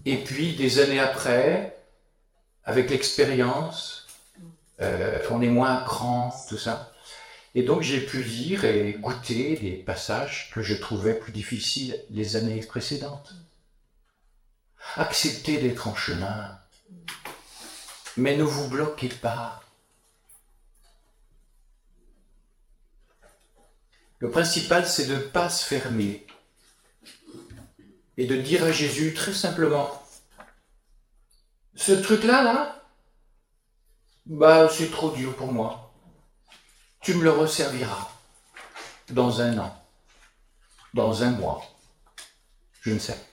Et puis, des années après, avec l'expérience, on est moins grand, tout ça. Et donc, j'ai pu lire et goûter des passages que je trouvais plus difficiles les années précédentes. Acceptez d'être en chemin, mais ne vous bloquez pas. Le principal, c'est de ne pas se fermer et de dire à Jésus très simplement, ce truc-là, c'est trop dur pour moi. Tu me le resserviras dans 1 an, dans 1 mois, je ne sais.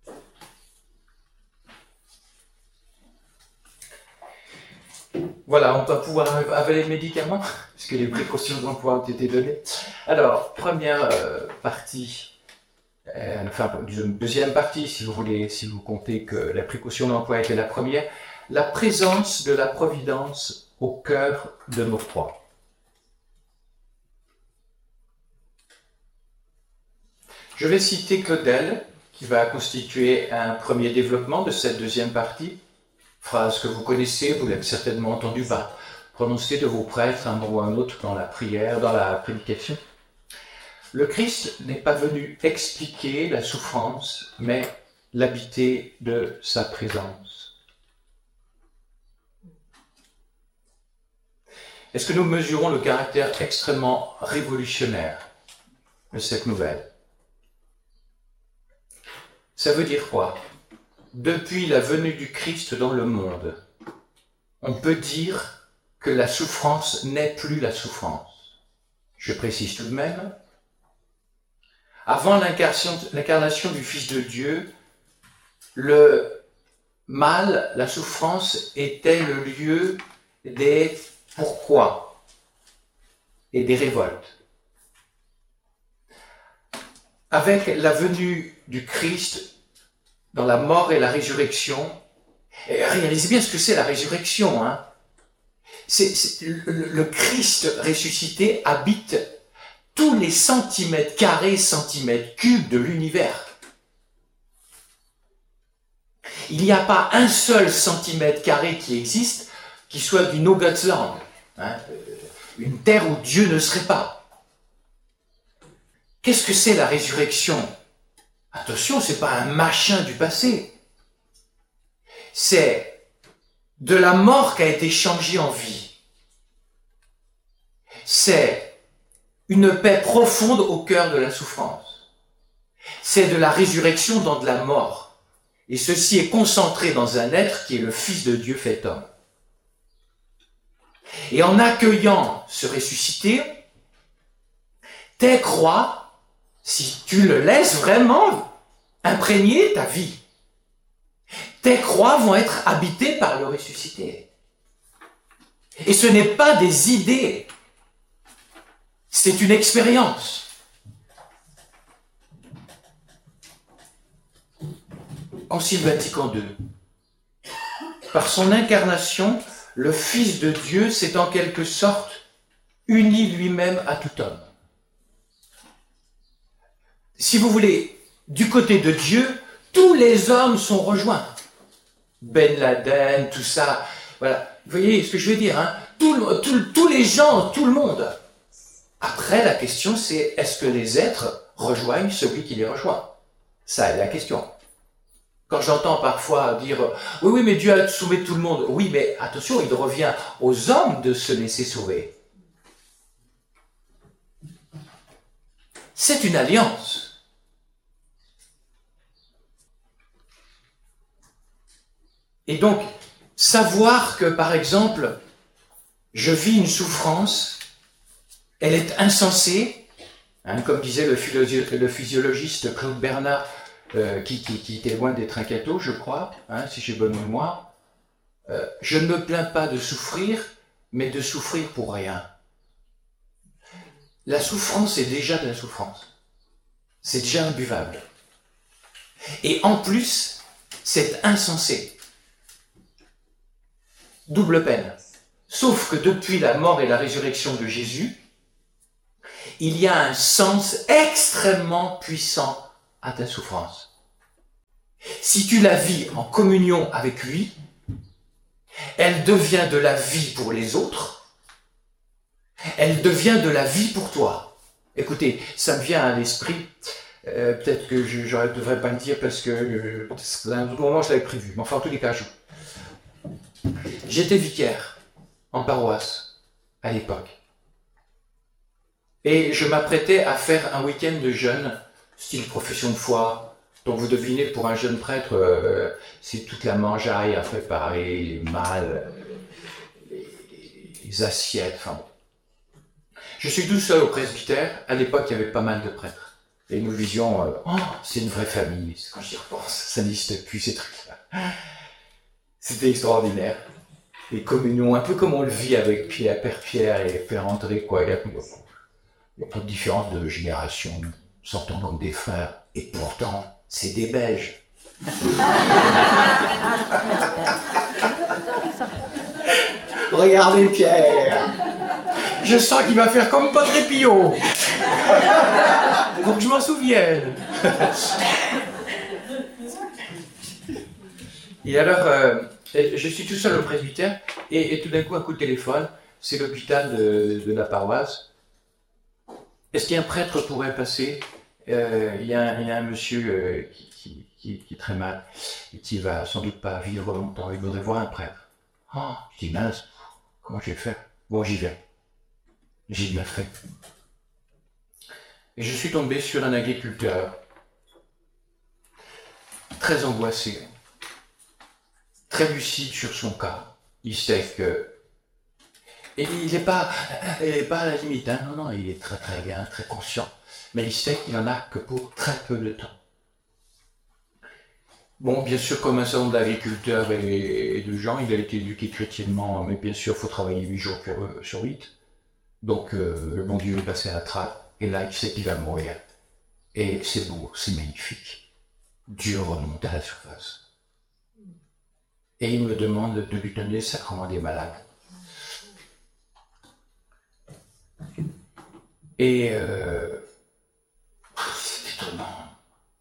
Voilà, on va pouvoir avaler le médicament, puisque les précautions d'emploi ont été données. Alors, première partie, deuxième partie, si vous voulez, si vous comptez que la précaution d'emploi était la première, la présence de la providence au cœur de nos foi. Je vais citer Claudel, qui va constituer un premier développement de cette deuxième partie. Phrase que vous connaissez, vous l'avez certainement entendue prononcer de vos prêtres un moment ou un autre dans la prière, dans la prédication. Le Christ n'est pas venu expliquer la souffrance, mais l'habiter de sa présence. Est-ce que nous mesurons le caractère extrêmement révolutionnaire de cette nouvelle? Ça veut dire quoi? Depuis la venue du Christ dans le monde, on peut dire que la souffrance n'est plus la souffrance. Je précise tout de même, avant l'incarnation du Fils de Dieu, le mal, la souffrance était le lieu des pourquoi et des révoltes. Avec la venue du Christ dans la mort et la résurrection, et réalisez bien ce que c'est la résurrection, hein. Le Christ ressuscité habite tous les centimètres carrés, centimètres cubes de l'univers. Il n'y a pas un seul centimètre carré qui existe qui soit du No God's Land, hein, une terre où Dieu ne serait pas. Qu'est-ce que c'est la résurrection? Attention, c'est pas un machin du passé. C'est de la mort qui a été changée en vie. C'est une paix profonde au cœur de la souffrance. C'est de la résurrection dans de la mort. Et ceci est concentré dans un être qui est le Fils de Dieu fait homme. Et en accueillant ce ressuscité, tes croix, si tu le laisses vraiment imprégner ta vie, tes croix vont être habitées par le ressuscité. Et ce n'est pas des idées, c'est une expérience. Concile Vatican II. Par son incarnation, le Fils de Dieu s'est en quelque sorte uni lui-même à tout homme. Si vous voulez, du côté de Dieu, tous les hommes sont rejoints. Ben Laden, tout ça, voilà. Vous voyez ce que je veux dire, hein? Tous les gens, tout le monde. Après, la question c'est, est-ce que les êtres rejoignent celui qui les rejoint? Ça est la question. Quand j'entends parfois dire « Oui, mais Dieu a sauvé tout le monde ». Oui, mais attention, il revient aux hommes de se laisser sauver. C'est une alliance. Et donc, savoir que, par exemple, je vis une souffrance, elle est insensée, hein, comme disait le physiologiste Claude Bernard, qui était loin d'être un catho, je crois, hein, si j'ai bonne mémoire. Je ne me plains pas de souffrir, mais de souffrir pour rien. La souffrance est déjà de la souffrance. C'est déjà imbuvable. Et en plus, c'est insensé. Double peine. Sauf que depuis la mort et la résurrection de Jésus, il y a un sens extrêmement puissant à ta souffrance. si tu la vis en communion avec lui, elle devient de la vie pour les autres, elle devient de la vie pour toi. Écoutez, ça me vient à l'esprit, peut-être que je ne devrais pas le dire parce que à un autre moment je l'avais prévu, mais enfin en tous les cas, j'étais vicaire en paroisse à l'époque. Et je m'apprêtais à faire un week-end de jeûne, style profession de foi. Donc vous devinez, pour un jeune prêtre, c'est toute la mangeaille à préparer, les malles, les assiettes, enfin bon. Je suis tout seul au presbytère. À l'époque, il y avait pas mal de prêtres. Et nous disions, c'est une vraie famille. Quand j'y repense, ça n'existe plus ces trucs-là. C'était extraordinaire. Les communions, un peu comme on le vit avec Père Pierre et Père André, quoi. Il n'y a pas de différence de génération. Nous s'entend comme des frères. Et pourtant, c'est des Belges. Regardez Pierre. Je sens qu'il va faire comme Padre Pio. Faut que je m'en souvienne. Et alors, je suis tout seul au presbytère, et tout d'un coup, un coup de téléphone, c'est l'hôpital de la paroisse. Est-ce qu'un prêtre pourrait passer? Il y a un monsieur qui est très mal, et qui va sans doute pas vivre longtemps. Il voudrait voir un prêtre. Je dis, mince, comment je vais faire? Bon, j'y vais. J'ai bien fait. Et je suis tombé sur un agriculteur, très angoissé, très lucide sur son cas. Il sait que... Et il n'est pas à la limite, hein. Non, il est très très bien, très conscient. Mais il sait qu'il n'en a que pour très peu de temps. Bon, bien sûr, comme un certain nombre d'agriculteurs et de gens, il a été éduqué chrétiennement, mais bien sûr, il faut travailler 8 jours sur 8. Donc, le bon Dieu est passé à la trappe, et là, il sait qu'il va mourir. Et c'est beau, c'est magnifique. Dieu remonte à la surface. Et il me demande de lui donner le sacrement des malades. Et c'est étonnant.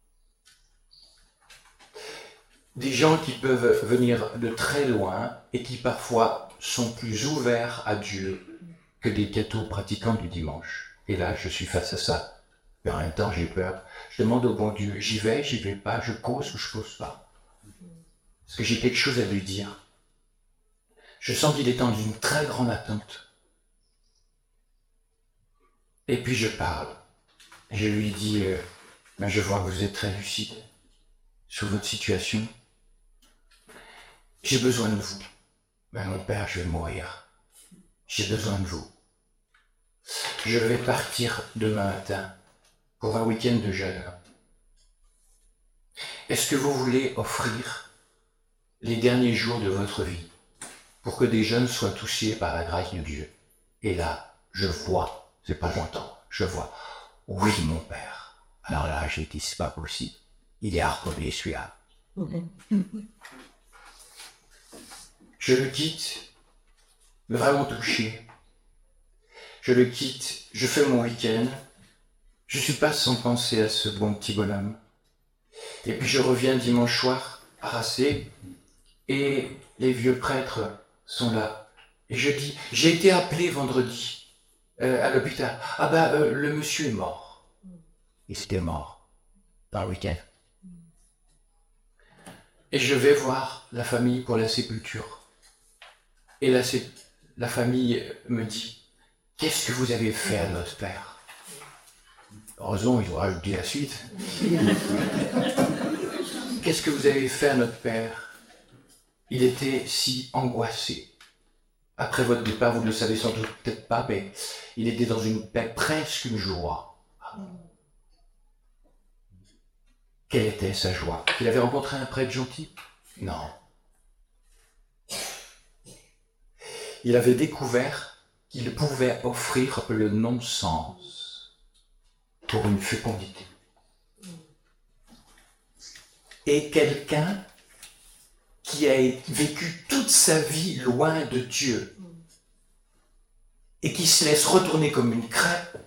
Des gens qui peuvent venir de très loin et qui parfois sont plus ouverts à Dieu que des cathos pratiquants du dimanche. Et là, je suis face à ça. Mais en même temps, j'ai peur. Je demande au bon Dieu, j'y vais pas, je cause ou je cause pas. Parce que j'ai quelque chose à lui dire. Je sens qu'il est dans une très grande attente. Et puis je parle. Je lui dis, je vois que vous êtes très lucide sur votre situation. J'ai besoin de vous. Mon père, je vais mourir. J'ai besoin de vous. Je vais partir demain matin pour un week-end de jeûne. Est-ce que vous voulez offrir les derniers jours de votre vie pour que des jeunes soient touchés par la grâce de Dieu? Et là, je vois, c'est pas j'entends, je vois. Oui, mon père. Alors là, j'ai dit, c'est pas possible. Il est harponné, celui-là. Je le quitte, vraiment touché. Je le quitte, je fais mon week-end. Je suis pas sans penser à ce bon petit bonhomme. Et puis je reviens dimanche soir, harassé, et les vieux prêtres sont là. Et je dis, j'ai été appelé vendredi à l'hôpital. Le monsieur est mort. Il était mort dans le week-end. Et je vais voir la famille pour la sépulture. Et la famille me dit, qu'est-ce que vous avez fait à notre père? Heureusement, ils ont rajouté la suite. Qu'est-ce que vous avez fait à notre père? Il était si angoissé. Après votre départ, vous ne le savez sans doute peut-être pas, mais il était dans une paix, presque une joie. Quelle était sa joie? Il avait rencontré un prêtre gentil? Non. Il avait découvert qu'il pouvait offrir le non-sens pour une fécondité. Et quelqu'un qui a vécu toute sa vie loin de Dieu et qui se laisse retourner comme une crêpe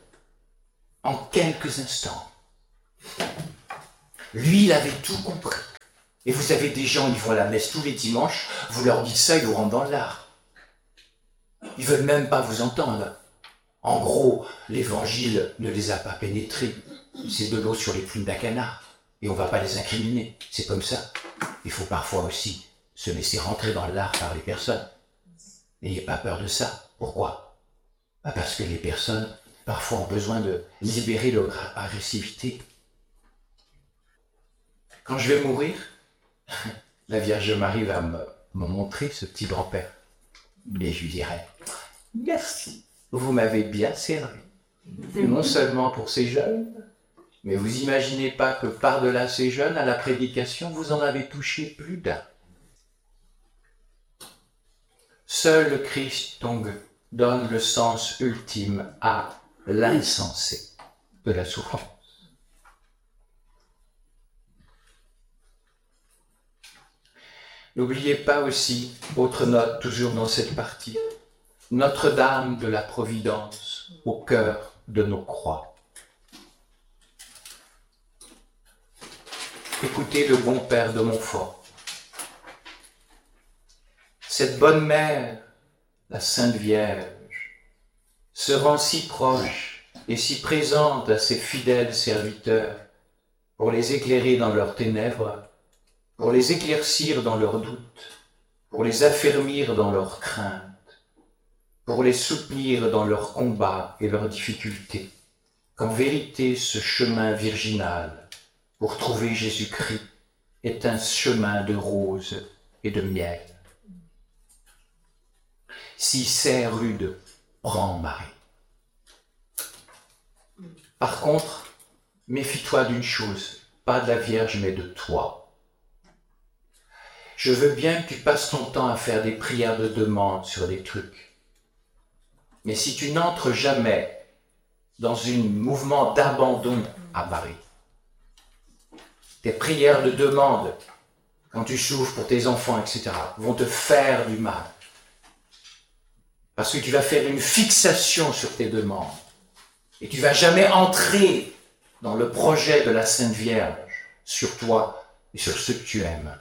en quelques instants. Lui, il avait tout compris. Et vous avez des gens, ils vont à la messe tous les dimanches, vous leur dites ça, ils vous rentrent dans l'art. Ils veulent même pas vous entendre. En gros, l'évangile ne les a pas pénétrés. C'est de l'eau sur les plumes d'un canard. Et on ne va pas les incriminer. C'est comme ça. Il faut parfois aussi se laisser rentrer dans l'art par les personnes. N'ayez pas peur de ça. Pourquoi? Parce que les personnes, parfois, ont besoin de libérer leur agressivité. Quand je vais mourir, la Vierge Marie va me montrer ce petit grand-père. Et je lui dirai, merci, vous m'avez bien servi. Non seulement pour ces jeunes, mais vous imaginez pas que par-delà ces jeunes, à la prédication, vous en avez touché plus d'un. Seul le Christ, donc, donne le sens ultime à l'insensé de la souffrance. N'oubliez pas aussi, autre note toujours dans cette partie, Notre-Dame de la Providence au cœur de nos croix. Écoutez le bon père de Montfort. Cette bonne mère, la Sainte Vierge, se rend si proche et si présente à ses fidèles serviteurs pour les éclairer dans leurs ténèbres, pour les éclaircir dans leurs doutes, pour les affermir dans leurs craintes, pour les soutenir dans leurs combats et leurs difficultés, qu'en vérité ce chemin virginal pour trouver Jésus-Christ est un chemin de roses et de miel. Si c'est rude, prends Marie. Par contre, méfie-toi d'une chose, pas de la Vierge mais de toi. Je veux bien que tu passes ton temps à faire des prières de demande sur des trucs. Mais si tu n'entres jamais dans un mouvement d'abandon à Marie, tes prières de demande, quand tu souffres pour tes enfants, etc., vont te faire du mal. Parce que tu vas faire une fixation sur tes demandes. Et tu ne vas jamais entrer dans le projet de la Sainte Vierge sur toi et sur ceux que tu aimes.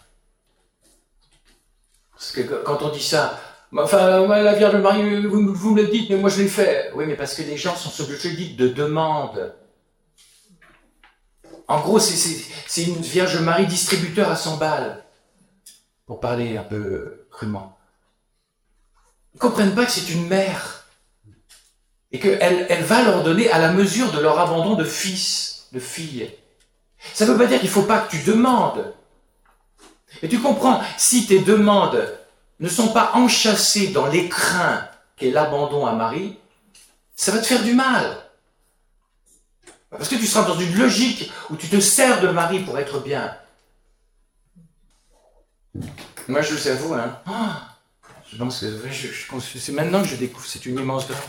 Parce que quand on dit ça, enfin, la Vierge Marie, vous me le dites, mais moi je l'ai fait. Oui, mais parce que les gens sont sur le jeu de demande. En gros, c'est une Vierge Marie distributeur à 100 balles. Pour parler un peu crûment. Ils ne comprennent pas que c'est une mère. Et qu'elle va leur donner à la mesure de leur abandon de fils, de filles. Ça ne veut pas dire qu'il ne faut pas que tu demandes. Et tu comprends, si tes demandes ne sont pas enchâssées dans l'écrin qu'est l'abandon à Marie, ça va te faire du mal. Parce que tu seras dans une logique où tu te sers de Marie pour être bien. Moi, je vous avoue, je pense que c'est maintenant que je découvre, c'est une immense grâce.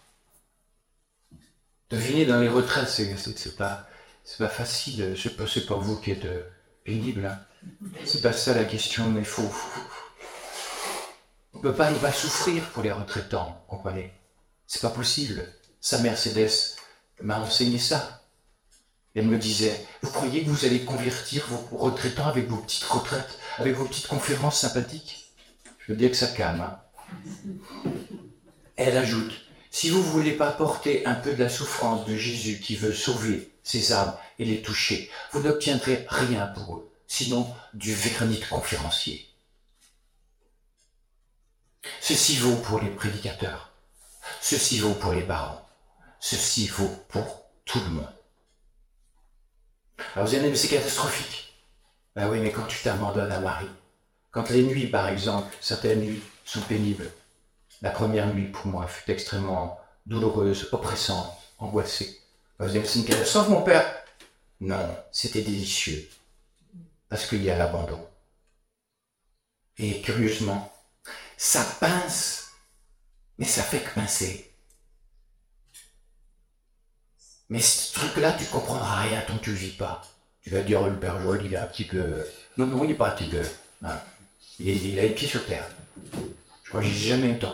Deviner dans les retraites, c'est pas facile. C'est pas vous qui êtes pénible. C'est pas ça la question, mais on ne peut pas ne pas souffrir pour les retraitants, comprenez? C'est pas possible. Sa Mercedes m'a enseigné ça. Elle me disait, vous croyez que vous allez convertir vos retraitants avec vos petites retraites, avec vos petites conférences sympathiques? Je veux dire que ça calme. Elle ajoute, si vous ne voulez pas porter un peu de la souffrance de Jésus qui veut sauver ses âmes et les toucher, vous n'obtiendrez rien pour eux, sinon du vernis de conférencier. Ceci vaut pour les prédicateurs, ceci vaut pour les barons, ceci vaut pour tout le monde. Alors vous allez dire, mais c'est catastrophique. Ben oui, mais quand tu t'abandonnes à Marie, quand les nuits, par exemple, certaines nuits sont pénibles, la première nuit pour moi fut extrêmement douloureuse, oppressante, angoissée. Ben vous allez dire, c'est une catastrophe, mon père? Non, c'était délicieux, parce qu'il y a l'abandon. Et curieusement, ça pince, mais ça fait que pincer. Mais ce truc-là, tu ne comprendras rien tant que tu ne vis pas. Tu vas dire, le Père Joël, il est un petit peu... Non, il n'est pas un petit peu. Non. Il a les pieds sur terre. Je crois que je n'ai jamais entendu.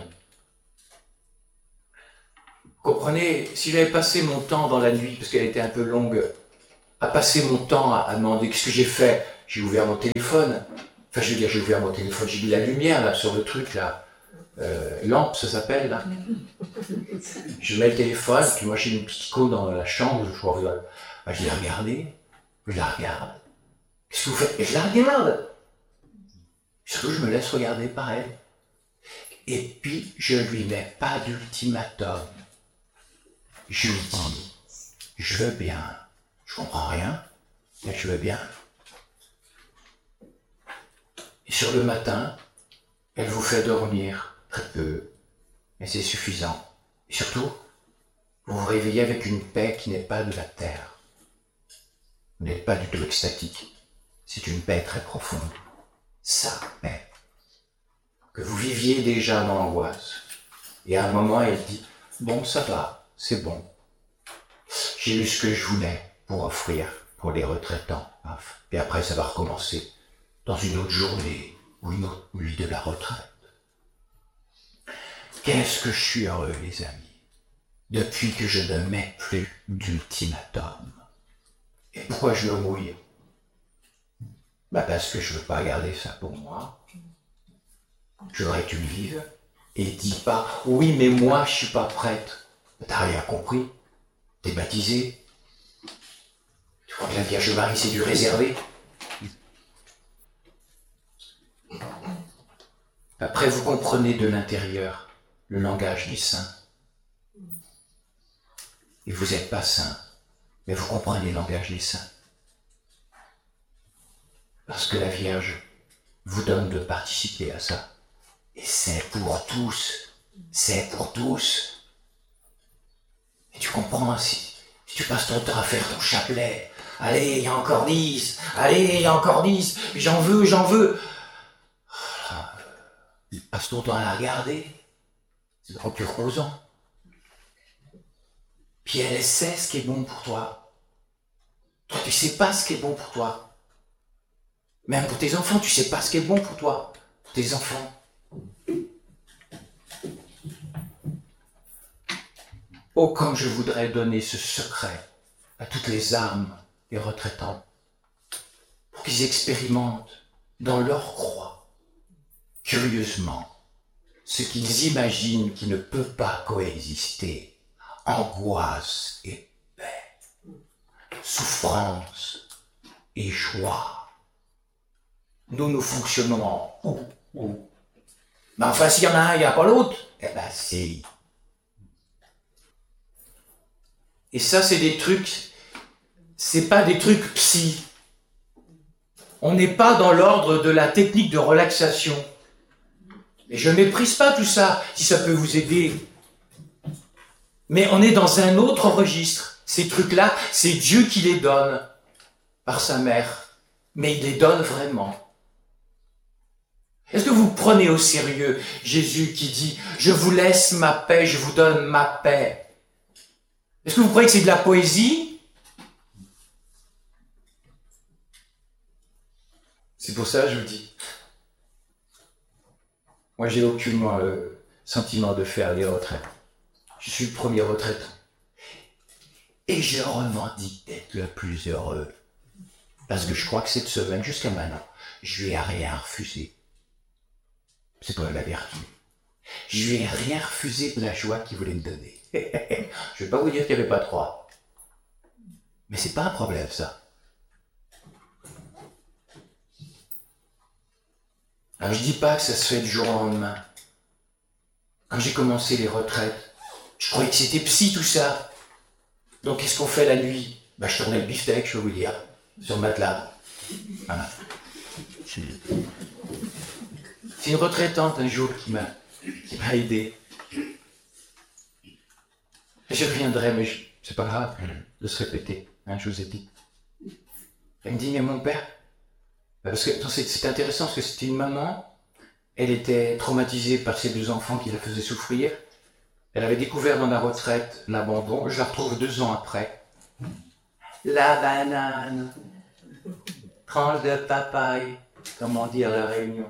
Comprenez, si j'avais passé mon temps dans la nuit, parce qu'elle était un peu longue, à passer mon temps à demander ce que j'ai fait, j'ai ouvert mon téléphone. Enfin, je veux dire, j'ai ouvert mon téléphone, j'ai mis la lumière là sur le truc là. Lampe, ça s'appelle là. Je mets le téléphone, puis moi j'ai une petite icône dans la chambre, je regarde. Je l'ai regardée, je la regarde. Qu'est-ce que vous faites? Et je la regarde. Surtout, je me laisse regarder par elle. Et puis, je lui mets pas d'ultimatum. Je lui dis, je veux bien. Je comprends rien, mais je veux bien. Et sur le matin, elle vous fait dormir très peu, mais c'est suffisant. Et surtout, vous vous réveillez avec une paix qui n'est pas de la terre. Vous n'êtes pas du tout extatique. C'est une paix très profonde. Sa paix. Que vous viviez déjà dans l'angoisse. Et à un moment, elle dit, bon, ça va, c'est bon. J'ai eu ce que je voulais pour offrir pour les retraitants. Et après, ça va recommencer dans une autre journée ou une autre nuit de la retraite. Qu'est-ce que je suis heureux, les amis, depuis que je ne mets plus d'ultimatum. Et pourquoi je me mouille? Parce que je ne veux pas garder ça pour moi. Je voudrais que tu le vives. Et dis pas, oui, mais moi, je suis pas prête. T'as rien compris. T'es baptisé. Tu crois que la Vierge Marie, c'est du réservé? Après, vous comprenez de l'intérieur le langage des saints. Et vous n'êtes pas saint, mais vous comprenez le langage des saints. Parce que la Vierge vous donne de participer à ça. Et c'est pour tous. C'est pour tous. Et tu comprends, si tu passes ton temps à faire ton chapelet, allez, il y a encore 10, allez, il y a encore 10, j'en veux. Passe ton temps à la regarder, c'est trop plus reposant. Puis elle sait ce qui est bon pour toi. Toi, tu sais pas ce qui est bon pour toi. Même pour tes enfants, tu sais pas ce qui est bon pour toi. Pour tes enfants. Oh, comme je voudrais donner ce secret à toutes les âmes des retraitants, pour qu'ils expérimentent dans leur croix, curieusement, ce qu'ils imaginent qui ne peut pas coexister, angoisse et paix, souffrance et joie. Nous fonctionnons en ou. Mais enfin, s'il y en a un, il n'y a pas l'autre. Si. Et ça, c'est des trucs, c'est pas des trucs psy. On n'est pas dans l'ordre de la technique de relaxation. Et je ne méprise pas tout ça, si ça peut vous aider. Mais on est dans un autre registre. Ces trucs-là, c'est Dieu qui les donne, par sa mère. Mais il les donne vraiment. Est-ce que vous prenez au sérieux Jésus qui dit « Je vous laisse ma paix, je vous donne ma paix ». Est-ce que vous croyez que c'est de la poésie? C'est pour ça que je vous dis. Moi, j'ai aucunement le sentiment de faire les retraites. Je suis le premier retraitant. Et je revendique d'être le plus heureux. Parce que je crois que cette semaine, jusqu'à maintenant, je lui ai rien refusé. C'est pas la vertu. Je lui ai rien refusé de la joie qu'il voulait me donner. Je vais pas vous dire qu'il n'y avait pas trois. Mais c'est pas un problème, ça. Alors je dis pas que ça se fait du jour au lendemain. Quand j'ai commencé les retraites, je croyais que c'était psy tout ça. Donc qu'est-ce qu'on fait la nuit? Je tournais le beefsteak, je peux vous dire, sur le matelas. Voilà. C'est une retraitante un jour qui m'a aidé. Je reviendrai, mais c'est pas grave de se répéter, je vous ai dit. Elle me dit, mais mon père, parce que c'est intéressant, parce que c'était une maman, elle était traumatisée par ses deux enfants qui la faisaient souffrir. Elle avait découvert dans la retraite l'abandon, je la retrouve 2 ans après. La banane, tranche de papaye, comment dire la Réunion.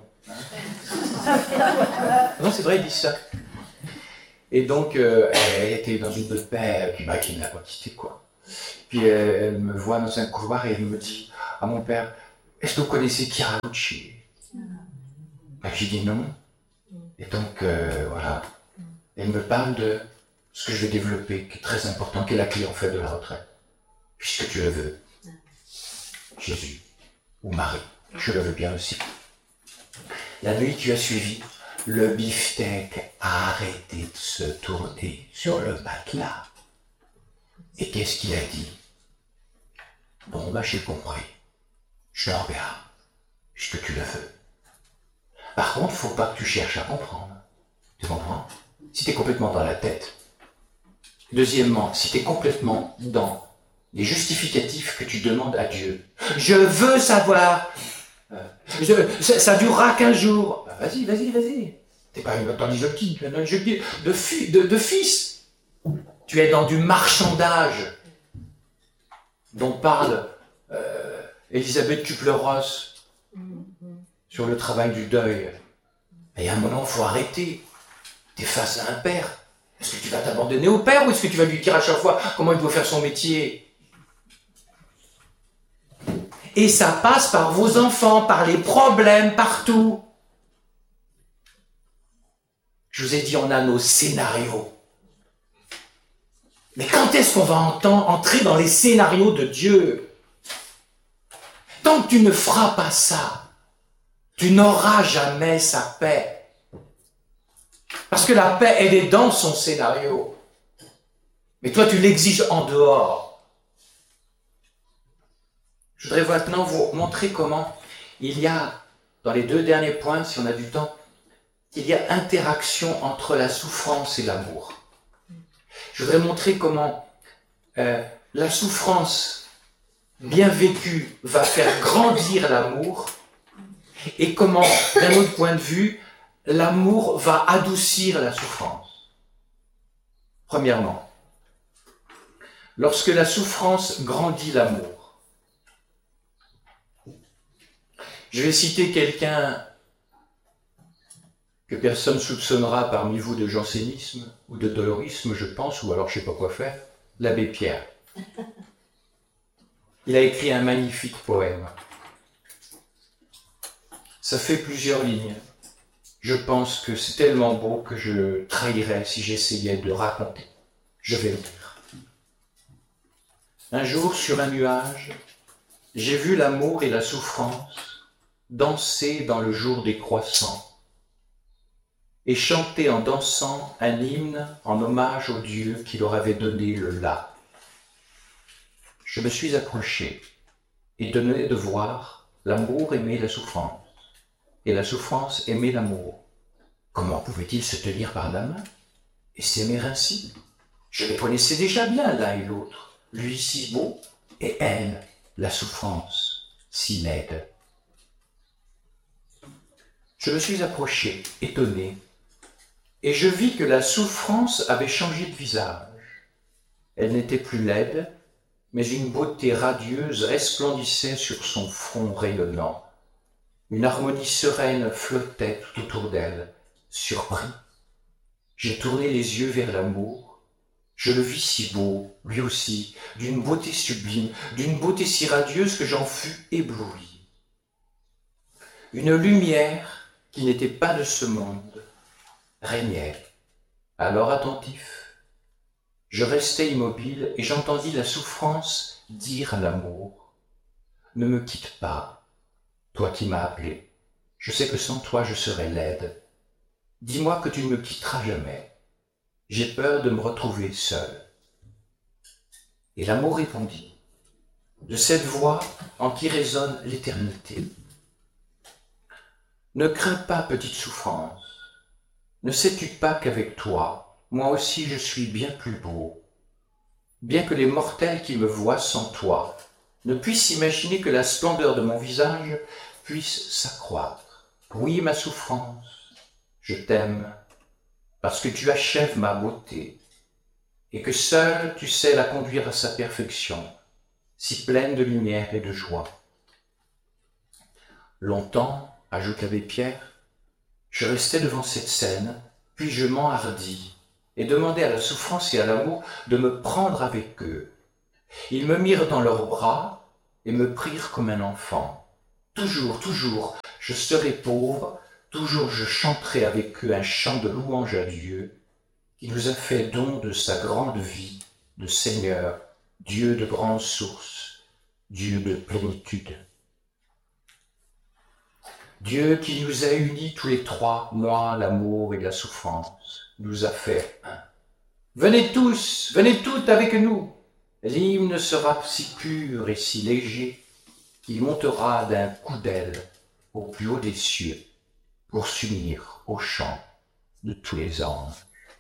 Non, c'est vrai, ils disent ça. Et donc, elle était dans une paix qui ne l'a pas quittée, quoi. Puis elle me voit dans un couloir et elle me dit, ah mon père, est-ce que vous connaissez Chiara Lucci? J'ai dit non. Et donc, voilà. Elle me parle de ce que je vais développer, qui est très important, qui est la clé en fait de la retraite. Puisque tu le veux. Jésus ou Marie, je le veux bien aussi. La nuit tu as suivi, le beefsteak a arrêté de se tourner sur le matelas. Et qu'est-ce qu'il a dit? Bon, j'ai compris. Je le regarde, puisque tu le veux. Par contre, faut pas que tu cherches à comprendre. Tu comprends? Si tu es complètement dans la tête. Deuxièmement, si tu es complètement dans les justificatifs que tu demandes à Dieu. Je veux savoir. Ça durera qu'un jour. Vas-y. T'es pas dans les jockey, de fils. Tu es dans du marchandage dont parle Elisabeth Kübler-Ross sur le travail du deuil. Et à un moment, il faut arrêter. T'es face à un père. Est-ce que tu vas t'abandonner au père ou est-ce que tu vas lui dire à chaque fois comment il doit faire son métier? Et ça passe par vos enfants, par les problèmes, partout. Je vous ai dit, on a nos scénarios. Mais quand est-ce qu'on va entrer dans les scénarios de Dieu? Tant que tu ne feras pas ça, tu n'auras jamais sa paix. Parce que la paix, elle est dans son scénario. Mais toi, tu l'exiges en dehors. Je voudrais maintenant vous montrer comment il y a, dans les 2 derniers points, si on a du temps, il y a interaction entre la souffrance et l'amour. Je voudrais montrer comment la souffrance bien vécue va faire grandir l'amour et comment, d'un autre point de vue, l'amour va adoucir la souffrance. Premièrement, lorsque la souffrance grandit l'amour, je vais citer quelqu'un que personne ne soupçonnera parmi vous de jansénisme ou de dolorisme, je pense, ou alors je ne sais pas quoi faire, l'abbé Pierre. Il a écrit un magnifique poème. Ça fait plusieurs lignes. Je pense que c'est tellement beau que je trahirais si j'essayais de le raconter. Je vais le dire. Un jour, sur un nuage, j'ai vu l'amour et la souffrance danser dans le jour décroissant et chanter en dansant un hymne en hommage au Dieu qui leur avait donné le là. Je me suis approché et donné de voir l'amour aimer la souffrance et la souffrance aimer l'amour. Comment pouvait-il se tenir par la main et s'aimer ainsi? Je les connaissais déjà bien l'un et l'autre, lui si beau et elle, la souffrance, si laide. Je me suis approché, étonné, et je vis que la souffrance avait changé de visage. Elle n'était plus laide, mais une beauté radieuse resplendissait sur son front rayonnant. Une harmonie sereine flottait tout autour d'elle. Surpris, j'ai tourné les yeux vers l'amour. Je le vis si beau, lui aussi, d'une beauté sublime, d'une beauté si radieuse que j'en fus ébloui. Une lumière qui n'était pas de ce monde régnait. Alors attentif, je restai immobile et j'entendis la souffrance dire à l'amour: ne me quitte pas, toi qui m'as appelé. Je sais que sans toi je serai laide. Dis-moi que tu ne me quitteras jamais. J'ai peur de me retrouver seul. Et l'amour répondit, de cette voix en qui résonne l'éternité: ne crains pas, petite souffrance. Ne sais-tu pas qu'avec toi, moi aussi je suis bien plus beau, bien que les mortels qui me voient sans toi ne puissent imaginer que la splendeur de mon visage puisse s'accroître. Oui, ma souffrance, je t'aime, parce que tu achèves ma beauté, et que seule tu sais la conduire à sa perfection, si pleine de lumière et de joie. Longtemps, ajoute l'abbé Pierre, je restai devant cette scène, puis je m'enhardis et demandai à la souffrance et à l'amour de me prendre avec eux. Ils me mirent dans leurs bras et me prirent comme un enfant. toujours, toujours, je serai pauvre, toujours je chanterai avec eux un chant de louange à Dieu, qui nous a fait don de sa grande vie, de Seigneur, Dieu de grande source, Dieu de plénitude. Dieu qui nous a unis tous les trois, moi, l'amour et la souffrance, nous a fait un. Venez tous, venez toutes avec nous. L'hymne sera si pur et si léger qu'il montera d'un coup d'aile au plus haut des cieux pour s'unir au chant de tous les anges.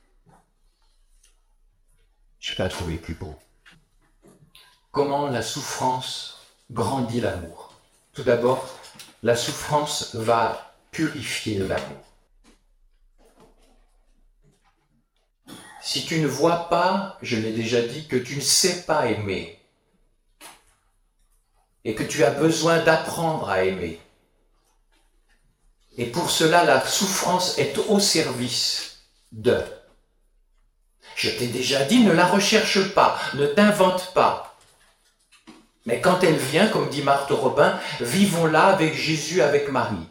Je n'ai pas trouvé plus beau. Comment la souffrance grandit l'amour. Tout d'abord, la souffrance va purifier l'amour. Si tu ne vois pas, je l'ai déjà dit, que tu ne sais pas aimer et que tu as besoin d'apprendre à aimer, et pour cela la souffrance est au service de. Je t'ai déjà dit, ne la recherche pas, ne t'invente pas. Mais quand elle vient, comme dit Marthe Robin, vivons-la avec Jésus, avec Marie.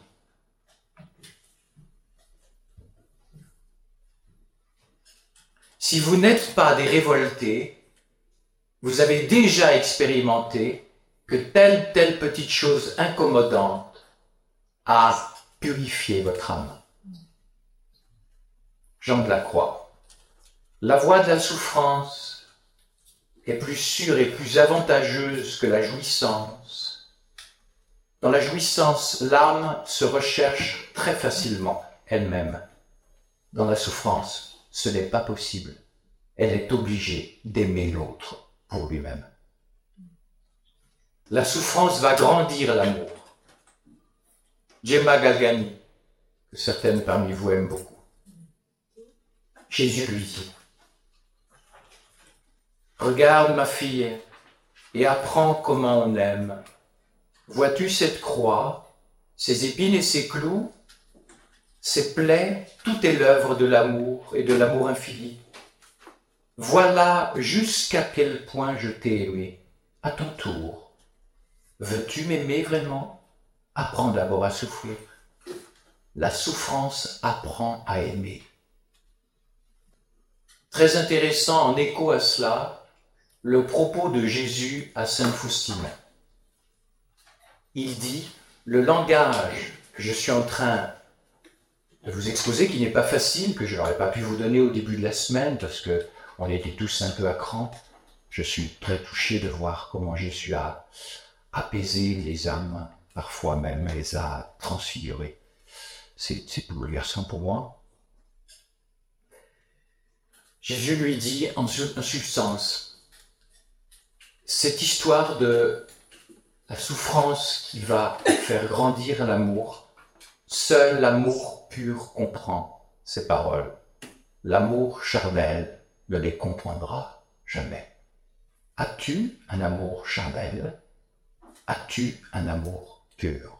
Si vous n'êtes pas des révoltés, vous avez déjà expérimenté que telle petite chose incommodante a purifié votre âme. Jean de la Croix. La voie de la souffrance est plus sûre et plus avantageuse que la jouissance. Dans la jouissance, l'âme se recherche très facilement elle-même. Dans la souffrance, ce n'est pas possible. Elle est obligée d'aimer l'autre pour lui-même. La souffrance va grandir l'amour. Gemma Galgani, que certaines parmi vous aiment beaucoup. Jésus lui dit, « Regarde ma fille et apprends comment on aime. Vois-tu cette croix, ces épines et ces clous, ces plaies, tout est l'œuvre de l'amour et de l'amour infini. Voilà jusqu'à quel point je t'ai aimé. À ton tour, veux-tu m'aimer vraiment? Apprends d'abord à souffrir. La souffrance apprend à aimer. » Très intéressant en écho à cela, le propos de Jésus à Sainte Faustine. Il dit, le langage que je suis en train de vous exposer, qui n'est pas facile, que je n'aurais pas pu vous donner au début de la semaine, parce qu'on était tous un peu à cran. Je suis très touché de voir comment Jésus a apaisé les âmes, parfois même les a transfigurées. C'est bouleversant pour moi. Jésus lui dit en substance, cette histoire de la souffrance qui va faire grandir l'amour, seul l'amour pur comprend ces paroles. L'amour charnel ne les comprendra jamais. As-tu un amour charnel? As-tu un amour pur?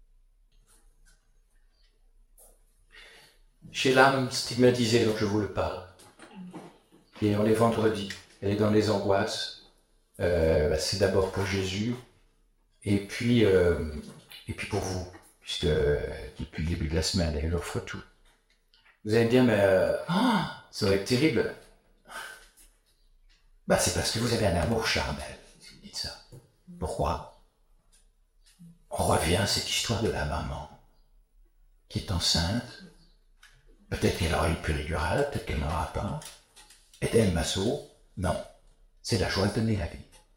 Chez l'âme stigmatisée dont je vous le parle, et on est vendredi, elle est dans les angoisses, c'est d'abord pour Jésus, et puis pour vous, puisque depuis le début de la semaine, elle offre tout. Vous allez me dire, mais ça va être terrible. C'est parce que vous avez un amour charnel, si vous dites ça. Pourquoi? On revient à cette histoire de la maman qui est enceinte. Peut-être qu'elle aura une péridurale, peut-être qu'elle n'en aura pas. Est-elle maso? Non. C'est la joie de donner la vie.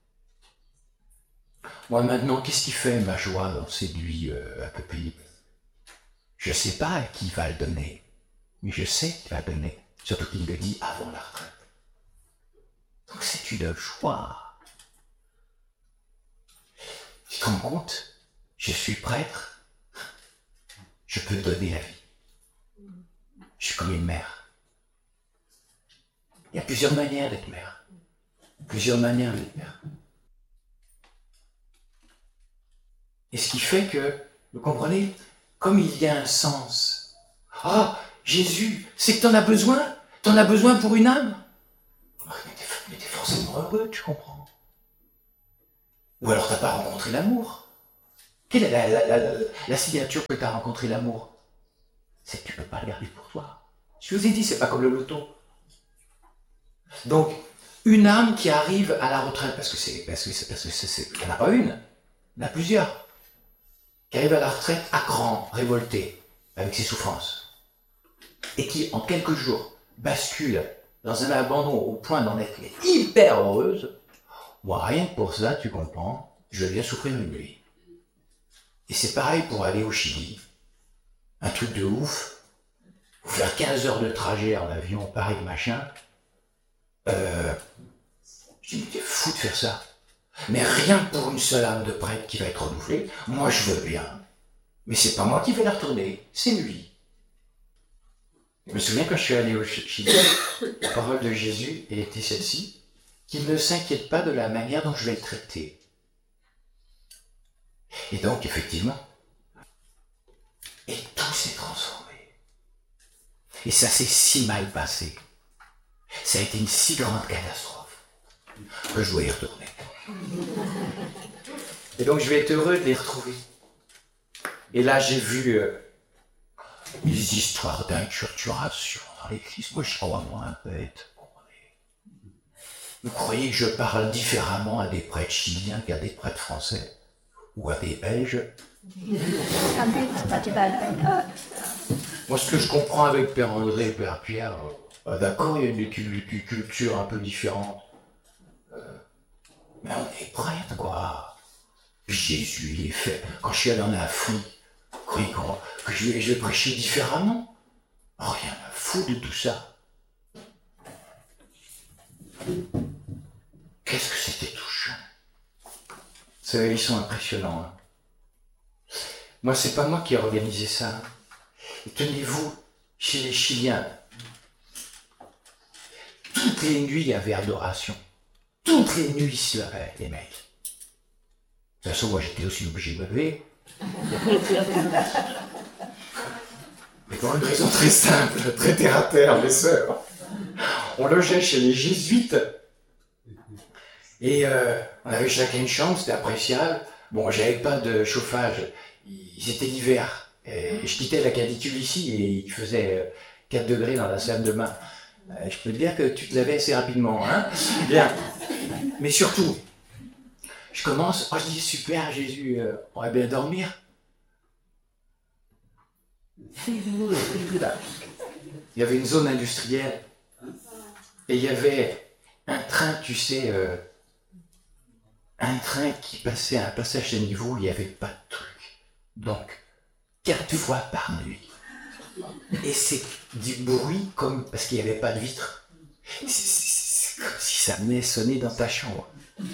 Moi maintenant, qu'est-ce qui fait ma joie dans cette vie un peu pénible? Je ne sais pas à qui va le donner, mais je sais qu'il va le donner, surtout qu'il le dit avant la retraite. Donc c'est une joie. Tu te rends compte? Je suis prêtre, je peux donner la vie. Je suis comme une mère. Il y a plusieurs manières d'être mère. Plusieurs manières d'être mère. Et ce qui fait que, vous comprenez, comme il y a un sens. Ah, Jésus, c'est que t'en as besoin? T'en as besoin pour une âme? Mais t'es forcément heureux, tu comprends. Ou alors t'as pas rencontré l'amour. Quelle est la signature que tu as rencontré l'amour? C'est que tu ne peux pas le garder pour toi. Je vous ai dit, c'est pas comme le loto. Donc, une âme qui arrive à la retraite, parce que il n'y en a pas une, il y en a plusieurs, qui arrive à la retraite à cran, révolté, avec ses souffrances, et qui, en quelques jours, bascule dans un abandon au point d'en être hyper heureuse, moi, rien que pour ça, tu comprends, je viens souffrir une nuit. Et c'est pareil pour aller au Chili. Un truc de ouf. Faut faire 15 heures de trajet en avion, pareil, machin. Je dis, mais t'es fou de faire ça. Mais rien que pour une seule âme de prêtre qui va être renouvelée, moi je veux bien. Mais c'est pas moi qui vais la retourner, c'est lui. Je me souviens quand je suis allé au Chili, la parole de Jésus était celle-ci, qu'il ne s'inquiète pas de la manière dont je vais le traiter. Et donc, effectivement, et tout s'est transformé. Et ça s'est si mal passé. Ça a été une si grande catastrophe que je dois y retourner. Et donc, je vais être heureux de les retrouver. Et là, j'ai vu des histoires d'inculturation dans l'église. Moi, je suis vraiment un bête. Vous croyez que je parle différemment à des prêtres chiliens qu'à des prêtres français? Ou à des Belges? Moi, ce que je comprends avec Père André et Père Pierre, d'accord, il y a une culture un peu différente. Mais on est prêtres, quoi. Jésus, il est fait. Quand je suis allé en Afrique, que je vais prêcher différemment. Rien à foutre de tout ça. Qu'est-ce que c'était touchant. Vous savez, ils sont impressionnants. Hein. Moi, c'est pas moi qui ai organisé ça. Et tenez-vous, chez les Chiliens, toutes les nuits, il y avait adoration. Toutes les nuits, ils se levaient, les mecs. De toute façon, moi, j'étais aussi obligé de me lever. Mais pour une raison très simple, très terre-à-terre, mes sœurs. On logeait chez les jésuites. Et on avait chacun une chambre, c'était appréciable. Bon, j'avais pas de chauffage, c'était l'hiver. Et je quittais la canicule ici et il faisait 4 degrés dans la salle de bain. Je peux te dire que tu te lavais assez rapidement, hein. Bien. Mais surtout, je commence, je dis super Jésus, on va bien dormir. Il y avait une zone industrielle et il y avait un train, tu sais, un train qui passait à un passage à niveau où il n'y avait pas de truc. Donc, 4 fois par nuit. Et c'est du bruit comme parce qu'il n'y avait pas de vitre. C'est comme si ça venait sonner dans ta chambre.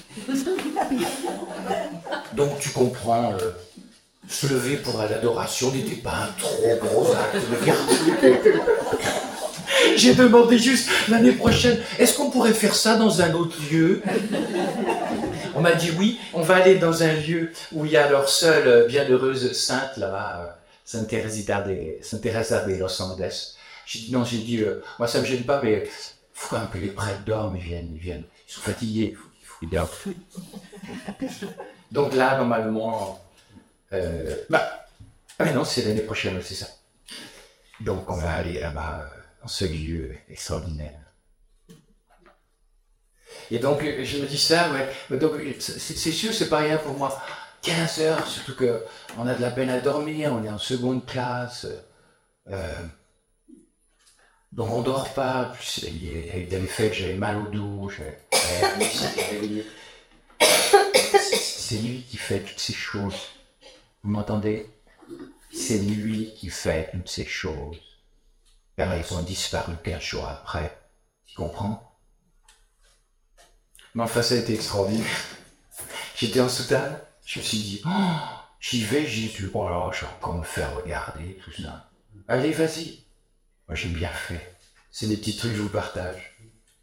Donc tu comprends, se lever pour l'adoration n'était pas un trop gros acte de garde. J'ai demandé juste l'année prochaine, est-ce qu'on pourrait faire ça dans un autre lieu? On m'a dit oui, on va aller dans un lieu où il y a leur seule bienheureuse sainte là-bas, Sainte Teresa de Los Angeles. J'ai dit non, moi ça me gêne pas, mais il faut quand même que les prêtres dorment, ils viennent. Ils sont fatigués, il faut qu'ils dorment. Donc là, normalement, mais non, c'est l'année prochaine, c'est ça. Donc on va aller là-bas, dans ce lieu extraordinaire. Et donc, je me dis ça, ouais. Donc, c'est sûr, c'est pas rien pour moi. 15 heures, surtout qu'on a de la peine à dormir, on est en seconde classe. Donc, on dort pas. Puis, avec des fêtes, j'avais mal au dos. C'est lui qui fait toutes ces choses. Vous m'entendez? C'est lui qui fait toutes ces choses. Car ils ont disparu 15 jours après. Tu comprends? Mais enfin, ça a été extraordinaire. J'étais en soutane, je me suis dit, j'y vais, oh là, je vais encore me faire regarder, tout ça. Allez, vas-y. Moi, j'ai bien fait. C'est des petits trucs que je vous partage.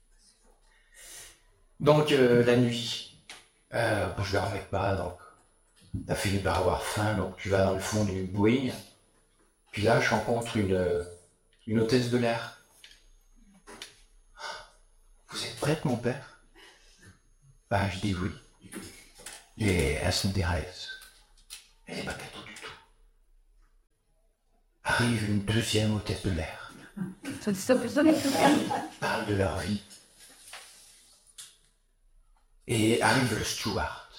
Donc, la nuit, je ne dormais pas, donc t'as fini par avoir faim, donc tu vas dans le fond du Boeing. Puis là, je rencontre une hôtesse de l'air. Vous êtes prête, mon père? Ben, je dis oui. Et elle s'intéresse. Elle n'est pas cadeau du tout. Arrive une deuxième hôtesse de l'air. Parle de leur vie. Et arrive le steward.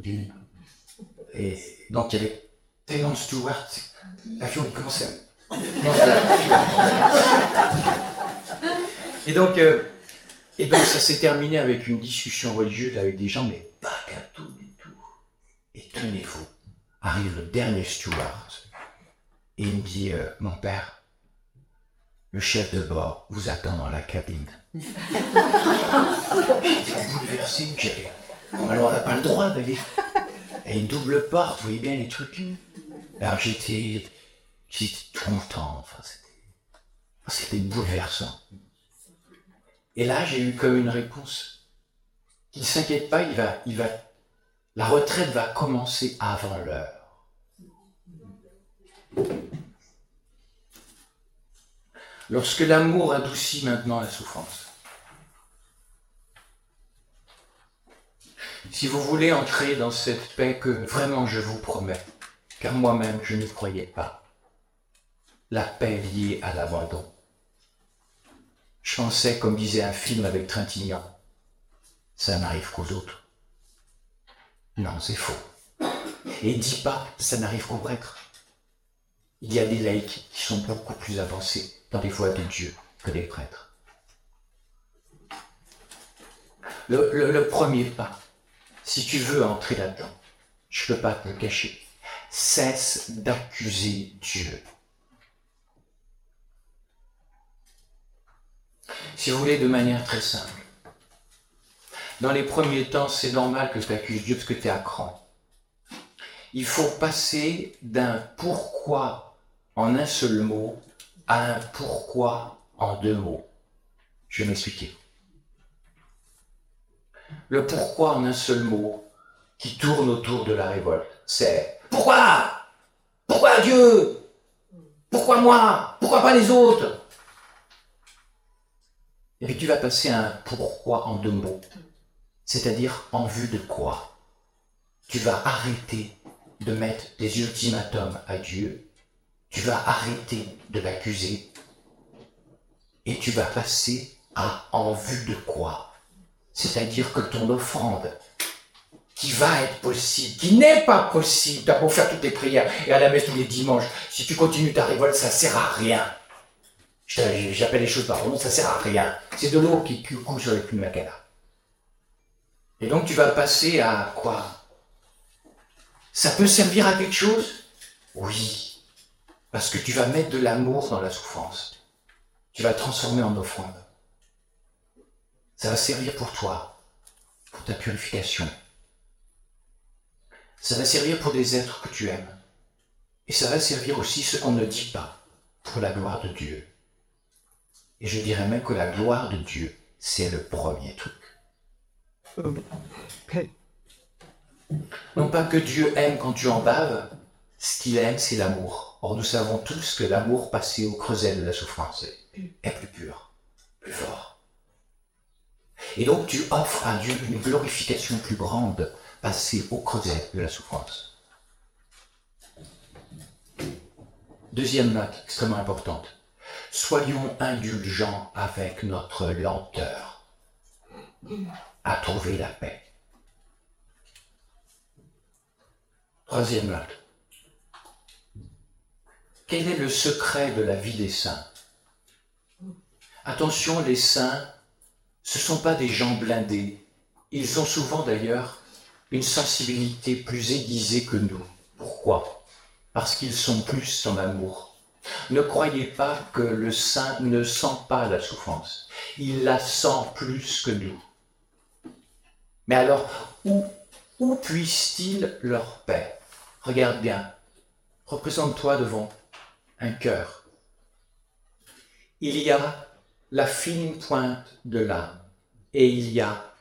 Et donc il y avait tellement de stewards, l'avion il commençait à... Et donc ça s'est terminé avec une discussion religieuse avec des gens, mais pas cadeau du tout. Et tenez-vous, arrive le dernier steward et il me dit, mon père, le chef de bord vous attend dans la cabine. J'étais bouleversé, alors on n'a pas le droit d'aller. Et une double porte, vous voyez bien les trucs. Alors j'étais content, enfin, c'était bouleversant. Et là, j'ai eu comme une réponse. Il ne s'inquiète pas, la retraite va commencer avant l'heure. Lorsque l'amour adoucit maintenant la souffrance. Si vous voulez entrer dans cette paix que vraiment je vous promets, car moi-même je n'y croyais pas, la paix liée à l'abandon. Je pensais, comme disait un film avec Trintignant, ça n'arrive qu'aux autres. Non, c'est faux. Et dis pas, ça n'arrive qu'aux prêtres. Il y a des laïcs qui sont beaucoup plus avancés dans les voies de Dieu que les prêtres. Le premier pas, si tu veux entrer là-dedans, je ne peux pas te le cacher, cesse d'accuser Dieu. Si vous voulez, de manière très simple, dans les premiers temps, c'est normal que tu accuses Dieu parce que tu es à cran. Il faut passer d'un pourquoi en un seul mot à un pourquoi en deux mots. Je vais m'expliquer. Le pourquoi en un seul mot qui tourne autour de la révolte, c'est pourquoi? Pourquoi Dieu? Pourquoi moi? Pourquoi pas les autres? Et puis tu vas passer à un pourquoi en deux mots, c'est-à-dire en vue de quoi? Tu vas arrêter de mettre des ultimatums à Dieu, tu vas arrêter de l'accuser et tu vas passer à en vue de quoi? C'est-à-dire que ton offrande, qui va être possible, qui n'est pas possible, tu as beau faire toutes tes prières et à la messe tous les dimanches, si tu continues ta révolte, ça ne sert à rien. J'appelle les choses par nom, ça ne sert à rien. C'est de l'eau qui coule sur les plumes à canard. Et donc tu vas passer à quoi? Ça peut servir à quelque chose? Oui. Parce que tu vas mettre de l'amour dans la souffrance. Tu vas la transformer en offrande. Ça va servir pour toi, pour ta purification. Ça va servir pour des êtres que tu aimes. Et ça va servir aussi, ce qu'on ne dit pas, pour la gloire de Dieu. Et je dirais même que la gloire de Dieu, c'est le premier truc. Non pas que Dieu aime quand tu en baves, ce qu'il aime, c'est l'amour. Or, nous savons tous que l'amour passé au creuset de la souffrance est plus pur, plus fort. Et donc, tu offres à Dieu une glorification plus grande passée au creuset de la souffrance. Deuxième note extrêmement importante. Soyons indulgents avec notre lenteur à trouver la paix. Troisième note. Quel est le secret de la vie des saints? Attention, les saints, ce ne sont pas des gens blindés. Ils ont souvent d'ailleurs une sensibilité plus aiguisée que nous. Pourquoi? Parce qu'ils sont plus en amour. Ne croyez pas que le saint ne sent pas la souffrance. Il la sent plus que nous. Mais alors, où puissent-ils leur paix? Regarde bien. Représente-toi devant un cœur. Il y a la fine pointe de l'âme et il y a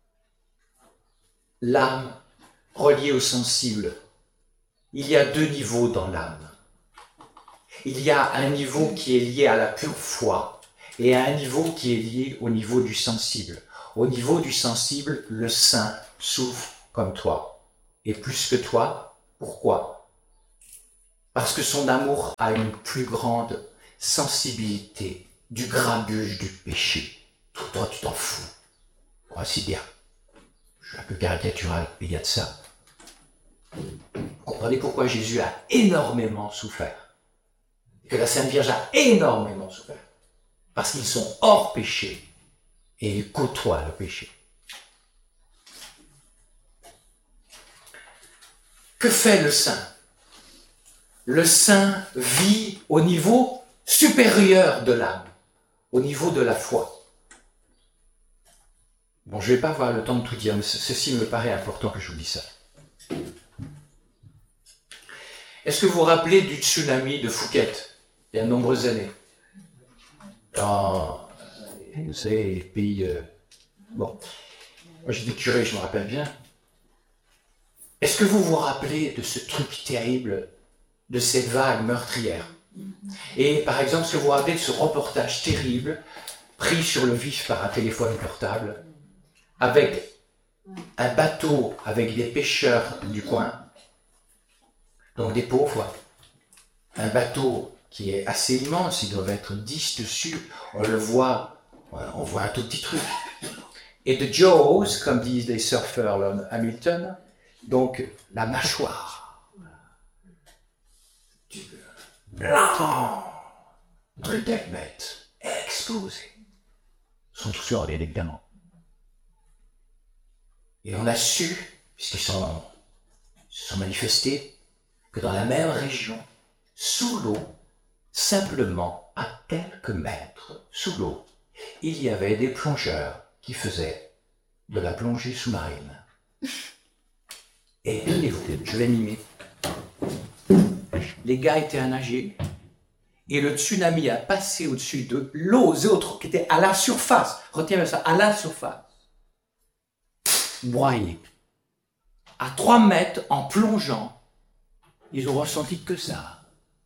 l'âme reliée au sensible. Il y a deux niveaux dans l'âme. Il y a un niveau qui est lié à la pure foi et un niveau qui est lié au niveau du sensible. Au niveau du sensible, le saint souffre comme toi. Et plus que toi, pourquoi? Parce que son amour a une plus grande sensibilité du grabuge du péché. Toi, tu t'en fous. Pour ainsi dire. Je suis un peu caricatural, mais il y a de ça. Vous comprenez pourquoi Jésus a énormément souffert. Que la Sainte Vierge a énormément souffert. Parce qu'ils sont hors péché. Et ils côtoient le péché. Que fait le saint? Le saint vit au niveau supérieur de l'âme, au niveau de la foi. Bon, je ne vais pas avoir le temps de tout dire, mais ceci me paraît important que je vous dise ça. Est-ce que vous vous rappelez du tsunami de Phuket, il y a de nombreuses années? Dans, vous savez, les pays... Bon, moi j'étais curé, je me rappelle bien. Est-ce que vous vous rappelez de ce truc terrible, de cette vague meurtrière? Et par exemple, est-ce que vous vous rappelez de ce reportage terrible, pris sur le vif par un téléphone portable, avec un bateau avec des pêcheurs du coin, donc des pauvres, un bateau qui est assez immense, il doit être 10 dessus, on le voit, on voit un tout petit truc. Et the jaws, comme disent les surfeurs Hamilton, donc la mâchoire. Truc d'Ehmet, explosé. Ils sont tous sur les évidemment. Et on a su, puisqu'ils se sont manifestés, que dans la même région, sous l'eau, simplement à quelques mètres sous l'eau, il y avait des plongeurs qui faisaient de la plongée sous-marine. Et tenez-vous, je vais mimer. Les gars étaient à nager et le tsunami a passé au-dessus de l'eau aux autres qui étaient à la surface. Retiens ça, à la surface. Broyés. À 3 mètres en plongeant, ils ont ressenti que ça.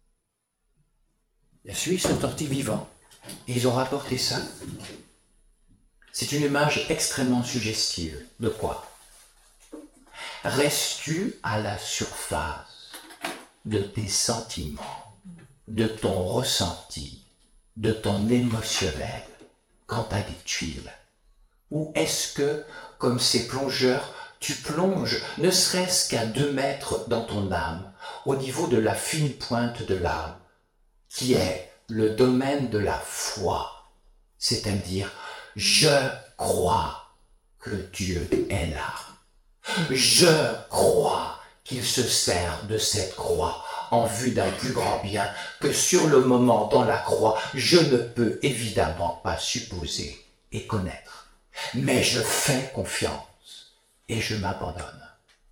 La Suisse sont sortis vivants et ils ont rapporté ça. C'est une image extrêmement suggestive. De quoi? Restes-tu à la surface de tes sentiments, de ton ressenti, de ton émotionnel quant à des tuiles? Ou est-ce que, comme ces plongeurs, tu plonges ne serait-ce qu'à 2 mètres dans ton âme, au niveau de la fine pointe de l'âme, qui est le domaine de la foi, c'est-à-dire je crois que Dieu est là. Je crois qu'il se sert de cette croix en vue d'un plus grand bien que sur le moment dans la croix, je ne peux évidemment pas supposer et connaître. Mais je fais confiance et je m'abandonne.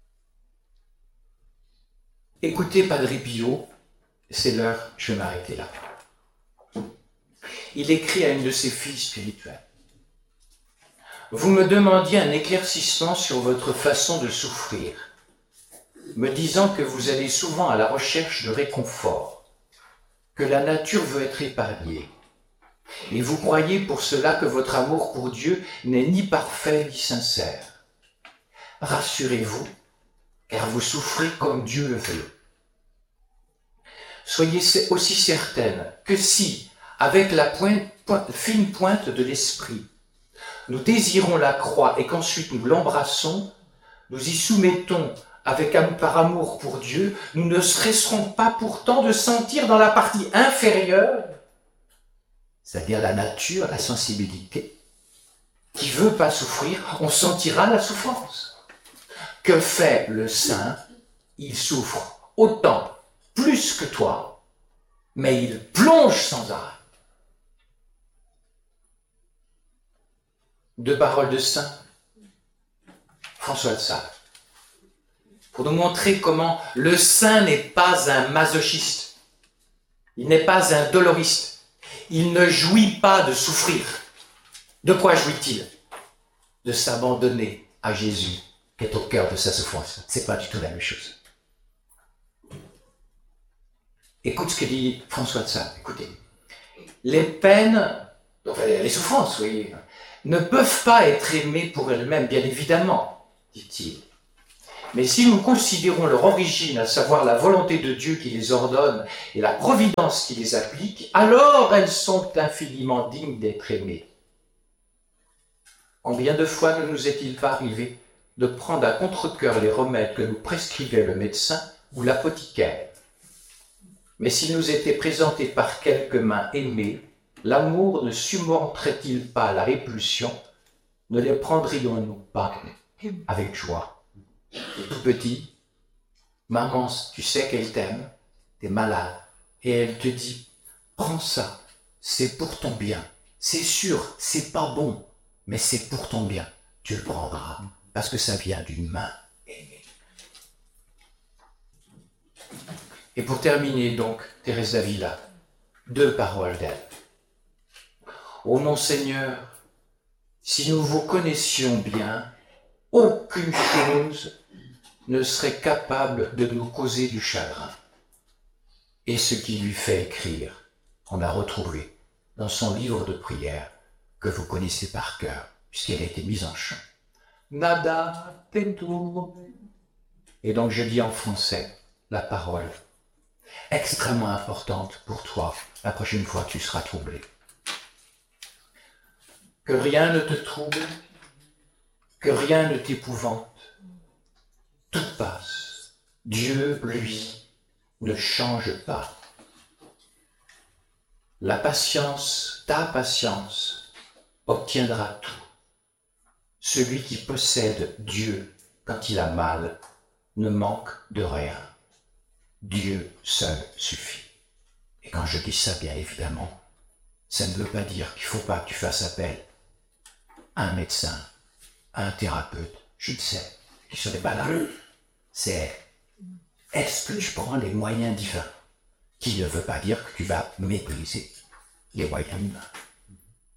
Écoutez Padre Pio, c'est l'heure, je vais m'arrêter là. Il écrit à une de ses filles spirituelles. Vous me demandiez un éclaircissement sur votre façon de souffrir, me disant que vous allez souvent à la recherche de réconfort, que la nature veut être épargnée, et vous croyez pour cela que votre amour pour Dieu n'est ni parfait ni sincère. Rassurez-vous, car vous souffrez comme Dieu le veut. Soyez aussi certaine que si, avec la fine pointe de l'esprit, nous désirons la croix et qu'ensuite nous l'embrassons, nous y soumettons par amour pour Dieu, nous ne cesserons pas pourtant de sentir dans la partie inférieure, c'est-à-dire la nature, la sensibilité, qui veut pas souffrir, on sentira la souffrance. Que fait le saint? Il souffre autant, plus que toi, mais il plonge sans arrêt. 2 paroles de saint François de Sales, pour nous montrer comment le saint n'est pas un masochiste, il n'est pas un doloriste, il ne jouit pas de souffrir. De quoi jouit-il? De s'abandonner à Jésus, qui est au cœur de sa souffrance. C'est pas du tout la même chose. Écoute ce que dit François de Sales, écoutez. Les peines, enfin les souffrances, oui, ne peuvent pas être aimées pour elles-mêmes, bien évidemment, dit-il. Mais si nous considérons leur origine, à savoir la volonté de Dieu qui les ordonne et la providence qui les applique, alors elles sont infiniment dignes d'être aimées. Combien de fois ne nous est-il pas arrivé de prendre à contre-cœur les remèdes que nous prescrivait le médecin ou l'apothicaire? Mais s'ils nous étaient présentés par quelques mains aimées, l'amour ne surmonterait-il pas la répulsion? Ne les prendrions-nous pas avec joie? Tout petit, maman, tu sais qu'elle t'aime, t'es malade, et elle te dit, prends ça, c'est pour ton bien. C'est sûr, c'est pas bon, mais c'est pour ton bien. Tu le prendras, parce que ça vient d'une main aimée. Et pour terminer donc, Thérèse d'Avila, 2 paroles d'elle. Ô mon Seigneur, si nous vous connaissions bien, aucune chose ne serait capable de nous causer du chagrin. Et ce qui lui fait écrire, on a retrouvé dans son livre de prière que vous connaissez par cœur, puisqu'elle a été mise en chant. Nada tentum. Et donc je dis en français la parole extrêmement importante pour toi la prochaine fois que tu seras troublé. Que rien ne te trouble, que rien ne t'épouvante. Tout passe. Dieu, lui, ne change pas. La patience, ta patience, obtiendra tout. Celui qui possède Dieu quand il a mal ne manque de rien. Dieu seul suffit. Et quand je dis ça, bien évidemment, ça ne veut pas dire qu'il ne faut pas que tu fasses appel à un médecin, à un thérapeute, je ne sais, qui ne serait pas là. C'est est-ce que tu prends les moyens divins, qui ne veut pas dire que tu vas mépriser les moyens humains.